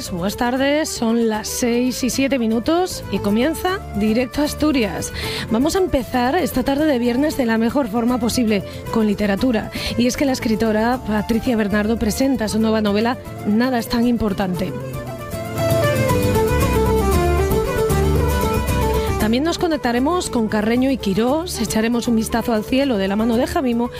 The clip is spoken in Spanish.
buenas tardes, son las 6:07 y comienza Directo a Asturias. Vamos a empezar esta tarde de viernes de la mejor forma posible, con literatura. Y es que la escritora Patricia Bernardo presenta su nueva novela Nada es tan importante. También nos conectaremos con Carreño y Quirós, echaremos un vistazo al cielo de la mano de Javimo